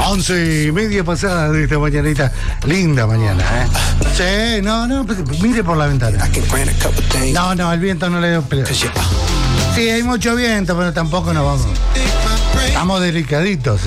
11:30 pasada de esta mañanita. Linda mañana, ¿eh? Sí, no, mire por la ventana. No, el viento no le dio pelea. Sí, hay mucho viento, pero tampoco nos vamos. Estamos delicaditos, ¿eh?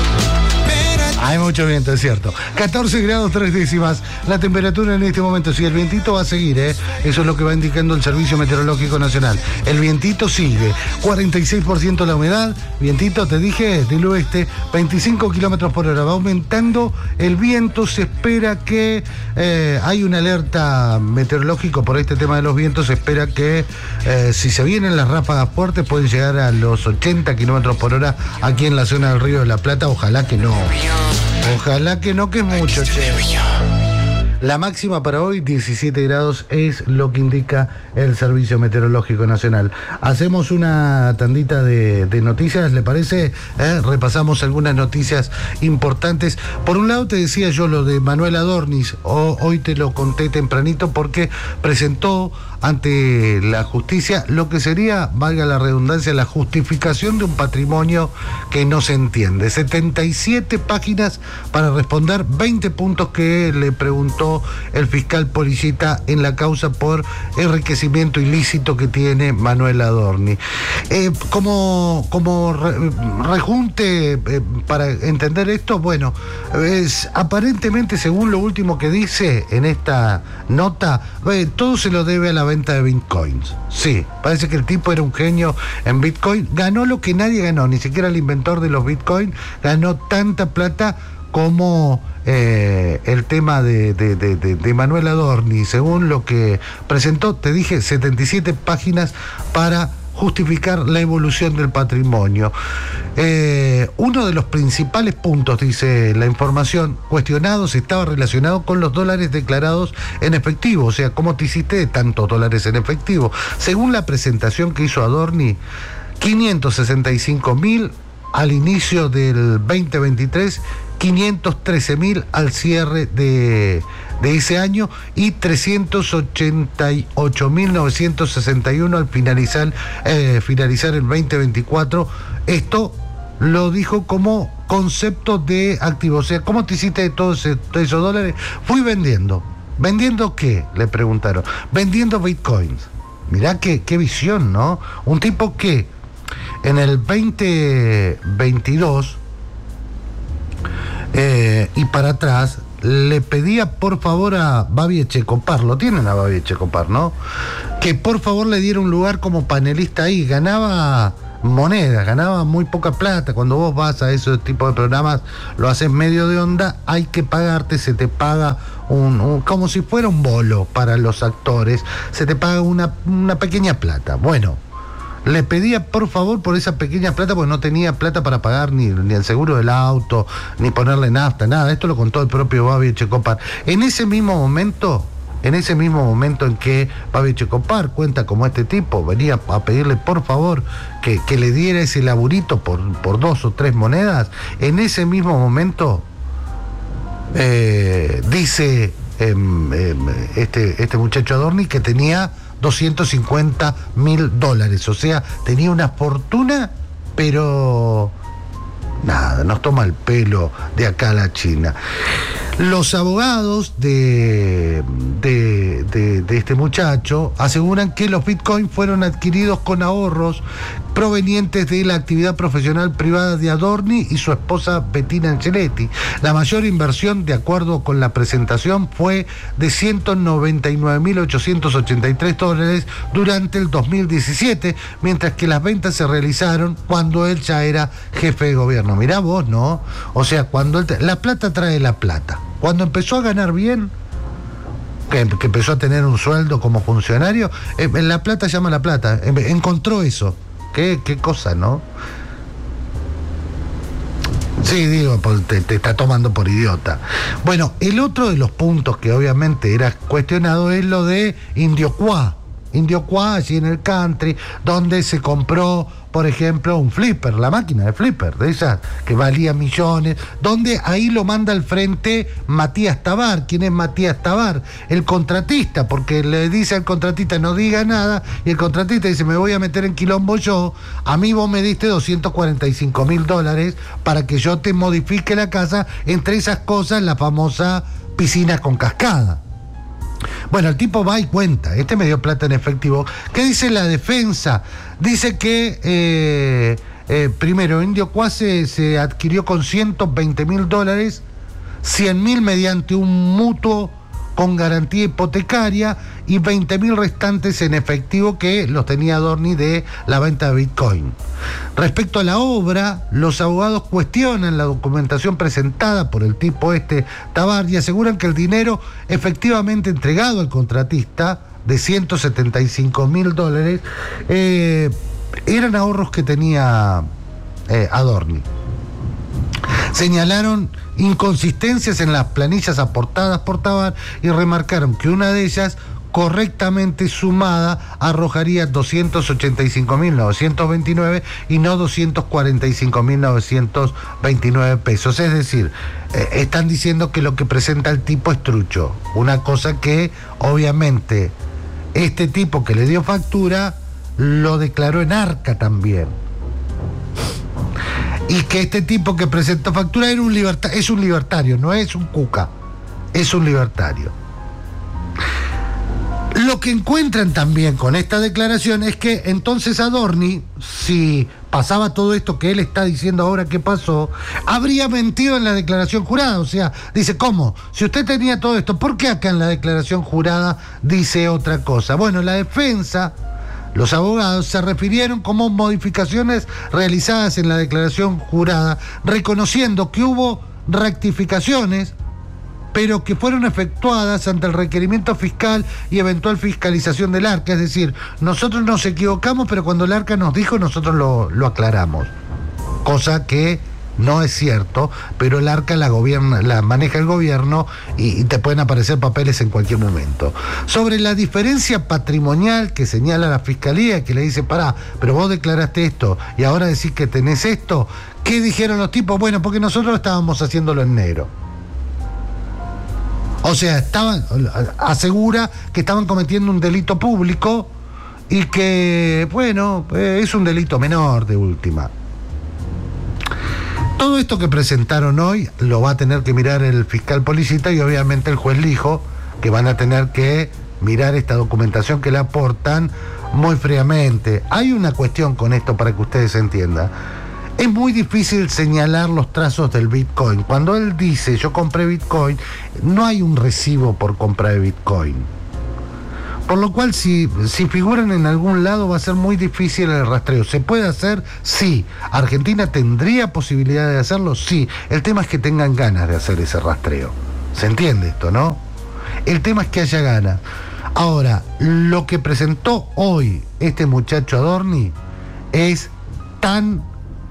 Hay mucho viento, es cierto. 14 grados 3 décimas la temperatura en este momento. Si el vientito va a seguir, eso es lo que va indicando el Servicio Meteorológico Nacional. El vientito sigue. 46% la humedad. Vientito, te dije, del oeste, 25 kilómetros por hora. Va aumentando el viento. Se espera que hay una alerta meteorológico por este tema de los vientos. Se espera que si se vienen las ráfagas fuertes pueden llegar a los 80 kilómetros por hora aquí en la zona del Río de la Plata. Ojalá que no. Ojalá que no, que es mucho, che. La máxima para hoy, 17 grados, es lo que indica el Servicio Meteorológico Nacional. Hacemos una tandita de noticias, ¿le parece? Repasamos algunas noticias importantes. Por un lado te decía yo lo de Manuel Adornis, hoy te lo conté tempranito porque presentó ante la justicia lo que sería, valga la redundancia, la justificación de un patrimonio que no se entiende. 77 páginas para responder 20 puntos que le preguntó el fiscal Policita en la causa por enriquecimiento ilícito que tiene Manuel Adorni. Como rejunte para entender esto, bueno, aparentemente, según lo último que dice en esta nota, todo se lo debe a la venta de bitcoins. Sí, parece que el tipo era un genio en bitcoin, ganó lo que nadie ganó, ni siquiera el inventor de los bitcoins ganó tanta plata como el tema de Manuel Adorni, según lo que presentó, te dije, 77 páginas para justificar la evolución del patrimonio. Uno de los principales puntos, dice la información, cuestionados estaba relacionado con los dólares declarados en efectivo, o sea, ¿cómo te hiciste de tantos dólares en efectivo? Según la presentación que hizo Adorni, 565.000 al inicio del 2023, 513.000 al cierre de ese año y 388.961 al finalizar el 2024. Esto lo dijo como concepto de activo. O sea, ¿cómo te hiciste de todos esos dólares? Fui vendiendo. ¿Vendiendo qué? Le preguntaron. Vendiendo bitcoins. Mirá qué visión, ¿no? Un tipo que en el 2022 y para atrás le pedía por favor a Babi Echecopar, lo tienen a Babi Echecopar, ¿no? Que por favor le diera un lugar como panelista ahí. Ganaba monedas, ganaba muy poca plata. Cuando vos vas a ese tipo de programas, lo haces medio de onda, hay que pagarte, se te paga como si fuera un bolo para los actores, se te paga una pequeña plata. Bueno, le pedía por favor por esa pequeña plata, porque no tenía plata para pagar ni el seguro del auto, ni ponerle nafta, nada. Esto lo contó el propio Babi Echecopar. En ese mismo momento en que Babi Echecopar cuenta como este tipo venía a pedirle por favor que le diera ese laburito por 2 o 3 monedas, en ese mismo momento dice este muchacho Adorni que tenía $250.000, o sea, tenía una fortuna, pero nada, nos toma el pelo de acá a la China. Los abogados de este muchacho aseguran que los bitcoins fueron adquiridos con ahorros provenientes de la actividad profesional privada de Adorni y su esposa Bettina Angeletti. La mayor inversión, de acuerdo con la presentación, fue de $199.883 durante el 2017, mientras que las ventas se realizaron cuando él ya era jefe de gobierno. Mirá vos, ¿no? O sea, cuando la plata trae la plata. Cuando empezó a ganar bien, que empezó a tener un sueldo como funcionario, la plata llama a la plata. Encontró eso. Qué cosa, ¿no? Sí, digo, te está tomando por idiota. Bueno, el otro de los puntos que obviamente era cuestionado es lo de Indiocuá. Indiocuá, allí en el country, donde se compró, por ejemplo, un flipper, la máquina de flipper, de esas que valía millones, donde ahí lo manda al frente Matías Tabar. ¿Quién es Matías Tabar? El contratista, porque le dice al contratista no diga nada, y el contratista dice me voy a meter en quilombo yo, a mí vos me diste $245.000 para que yo te modifique la casa, entre esas cosas la famosa piscina con cascada. Bueno, el tipo va y cuenta, me dio plata en efectivo. ¿Qué dice la defensa? Dice que primero Indiocuá se adquirió con $120.000, $100.000 mediante un mutuo con garantía hipotecaria y 20.000 restantes en efectivo que los tenía Adorni de la venta de Bitcoin. Respecto a la obra, los abogados cuestionan la documentación presentada por el tipo Tabar y aseguran que el dinero efectivamente entregado al contratista de $175.000 eran ahorros que tenía Adorni. Señalaron inconsistencias en las planillas aportadas por Tabar y remarcaron que una de ellas, correctamente sumada, arrojaría 285.929 y no 245.929 pesos. Es decir, están diciendo que lo que presenta el tipo es trucho. Una cosa que, obviamente, este tipo que le dio factura lo declaró en Arca también. Y que este tipo que presentó factura es un libertario, no es un cuca, es un libertario. Lo que encuentran también con esta declaración es que entonces Adorni, si pasaba todo esto que él está diciendo ahora que pasó, habría mentido en la declaración jurada. O sea, dice, ¿cómo? Si usted tenía todo esto, ¿por qué acá en la declaración jurada dice otra cosa? Bueno, la defensa, los abogados se refirieron como modificaciones realizadas en la declaración jurada, reconociendo que hubo rectificaciones, pero que fueron efectuadas ante el requerimiento fiscal y eventual fiscalización del Arca. Es decir, nosotros nos equivocamos, pero cuando el Arca nos dijo, nosotros lo aclaramos. Cosa que no es cierto, pero el Arca la maneja el gobierno y te pueden aparecer papeles en cualquier momento. Sobre la diferencia patrimonial que señala la Fiscalía, que le dice, pará, pero vos declaraste esto y ahora decís que tenés esto, ¿qué dijeron los tipos? Bueno, porque nosotros estábamos haciéndolo en negro. O sea, asegura que estaban cometiendo un delito público y que, bueno, es un delito menor de última. Todo esto que presentaron hoy lo va a tener que mirar el fiscal Policita y obviamente el juez Lijo, que van a tener que mirar esta documentación que le aportan muy fríamente. Hay una cuestión con esto para que ustedes entiendan. Es muy difícil señalar los trazos del Bitcoin. Cuando él dice yo compré Bitcoin, no hay un recibo por compra de Bitcoin. Por lo cual, si figuran en algún lado, va a ser muy difícil el rastreo. ¿Se puede hacer? Sí. ¿Argentina tendría posibilidad de hacerlo? Sí. El tema es que tengan ganas de hacer ese rastreo. ¿Se entiende esto, no? El tema es que haya ganas. Ahora, lo que presentó hoy este muchacho Adorni es tan,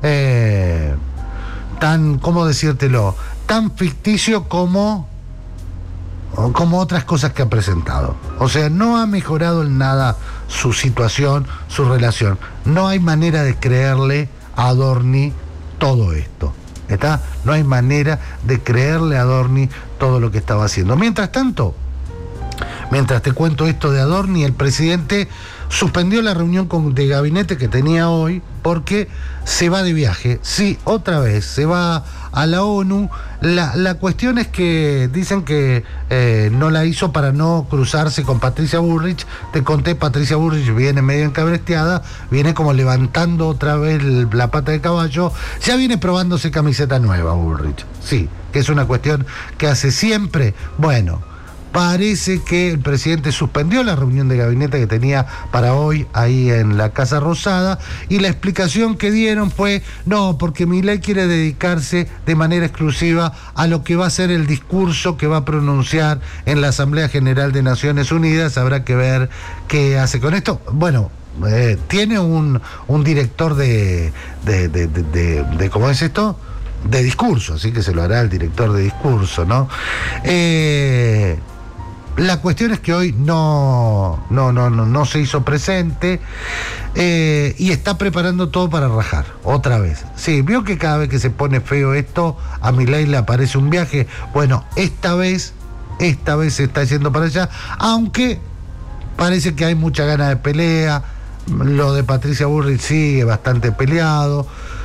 ¿cómo decírtelo? Tan ficticio como otras cosas que ha presentado. O sea, no ha mejorado en nada su situación, su relación. No hay manera de creerle a Adorni todo esto. ¿Está? No hay manera de creerle a Adorni todo lo que estaba haciendo. Mientras tanto, mientras te cuento esto de Adorni, el presidente suspendió la reunión de gabinete que tenía hoy porque se va de viaje. Sí, otra vez, se va a la ONU. La cuestión es que dicen que no la hizo para no cruzarse con Patricia Bullrich. Te conté, Patricia Bullrich viene medio encabresteada, viene como levantando otra vez la pata de caballo. Ya viene probándose camiseta nueva Bullrich. Sí, que es una cuestión que hace siempre. Bueno, parece que el presidente suspendió la reunión de gabinete que tenía para hoy ahí en la Casa Rosada y la explicación que dieron fue no, porque Milei quiere dedicarse de manera exclusiva a lo que va a ser el discurso que va a pronunciar en la Asamblea General de Naciones Unidas. Habrá que ver qué hace con esto. Bueno, tiene un director de ¿cómo es esto? De discurso, así que se lo hará el director de discurso, ¿no? La cuestión es que hoy no se hizo presente y está preparando todo para rajar, otra vez. Sí, vio que cada vez que se pone feo esto, a Milei le aparece un viaje. Bueno, esta vez se está yendo para allá, aunque parece que hay mucha gana de pelea. Lo de Patricia Bullrich sigue bastante peleado.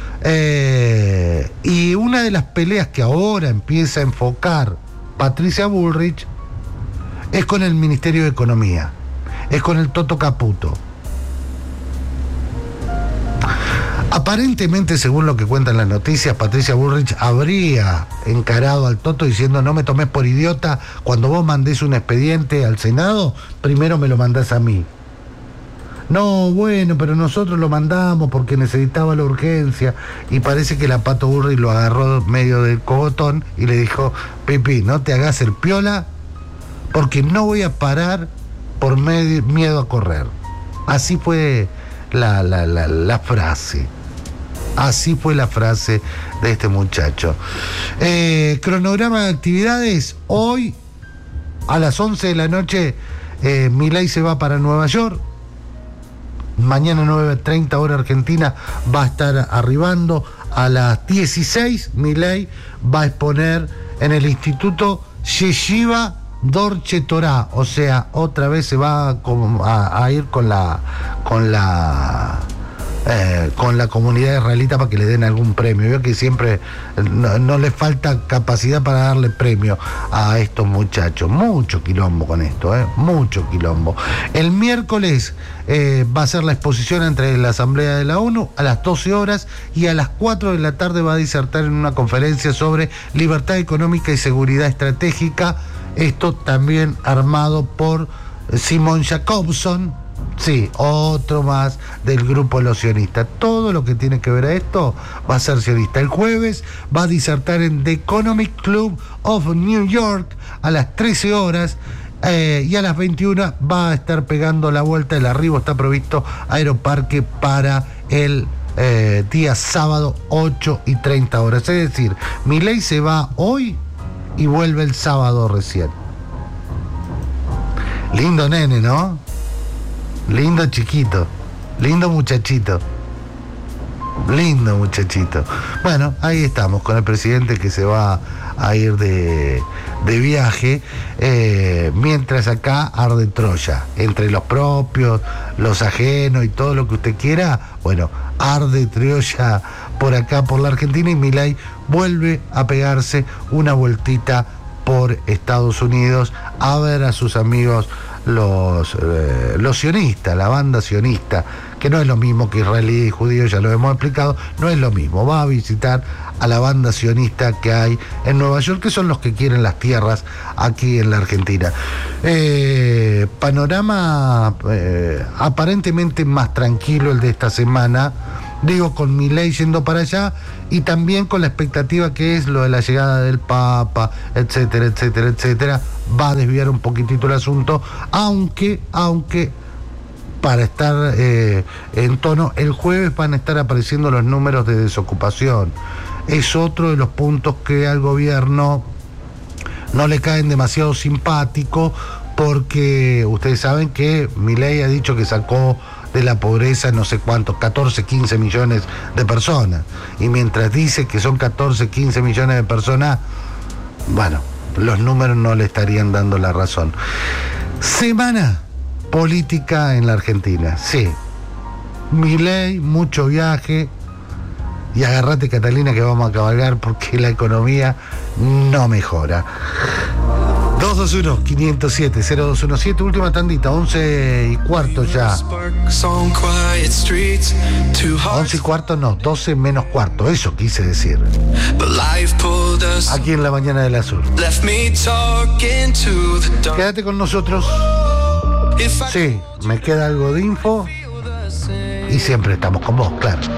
Y una de las peleas que ahora empieza a enfocar Patricia Bullrich es con el Ministerio de Economía, es con el Toto Caputo. Aparentemente, según lo que cuentan las noticias, Patricia Bullrich habría encarado al Toto diciendo: no me tomes por idiota, cuando vos mandés un expediente al Senado, primero me lo mandás a mí. No, bueno, pero nosotros lo mandamos porque necesitaba la urgencia. Y parece que la Pato Bullrich lo agarró medio del cogotón y le dijo: Pipi, no te hagas el piola, porque no voy a parar por miedo a correr. Así fue la frase. Así fue la frase de este muchacho. Cronograma de actividades. Hoy, a las 11 de la noche, Milei se va para Nueva York. Mañana 9:30 hora argentina va a estar arribando. A las 16 Milei va a exponer en el Instituto Yeshiva Dorche Torah, o sea, otra vez se va a ir con la comunidad israelita para que le den algún premio. Veo que siempre no le falta capacidad para darle premio a estos muchachos. Mucho quilombo con esto, mucho quilombo. El miércoles va a ser la exposición entre la Asamblea de la ONU a las 12 horas y a las 4 de la tarde va a disertar en una conferencia sobre libertad económica y seguridad estratégica. Esto también armado por Simon Jacobson. Sí, otro más del grupo Los Sionistas. Todo lo que tiene que ver a esto va a ser sionista. El jueves va a disertar en The Economic Club of New York a las 13 horas y a las 21 va a estar pegando la vuelta. El arribo está previsto Aeroparque para el día sábado 8:30 horas. Es decir, Milei se va hoy y vuelve el sábado recién. Lindo nene, ¿no? Lindo chiquito, lindo muchachito. Lindo muchachito. Bueno, ahí estamos con el presidente que se va a ir de viaje, mientras acá arde Troya, entre los propios, los ajenos y todo lo que usted quiera. Bueno, arde Troya por acá, por la Argentina, y Milei vuelve a pegarse una vueltita por Estados Unidos a ver a sus amigos los sionistas, la banda sionista, que no es lo mismo que israelí y judío, ya lo hemos explicado, no es lo mismo. Va a visitar a la banda sionista que hay en Nueva York, que son los que quieren las tierras aquí en la Argentina. Panorama aparentemente más tranquilo el de esta semana, digo, con Milei yendo para allá y también con la expectativa que es lo de la llegada del Papa, etcétera, etcétera, etcétera. Va a desviar un poquitito el asunto, aunque para estar en tono, el jueves van a estar apareciendo los números de desocupación. Es otro de los puntos que al gobierno no le caen demasiado simpáticos, porque ustedes saben que Milei ha dicho que sacó de la pobreza no sé cuántos, 14, 15 millones de personas. Y mientras dice que son 14, 15 millones de personas, bueno, los números no le estarían dando la razón. Semana política en la Argentina, sí. Milei, mucho viaje, y agárrate, Catalina, que vamos a cabalgar porque la economía no mejora. 221-507-0217, última tandita, 11:15 ya. 11:15 no, 12 menos cuarto, eso quise decir. Aquí en la mañana del Azul. Quédate con nosotros. Sí, me queda algo de info y siempre estamos con vos, claro.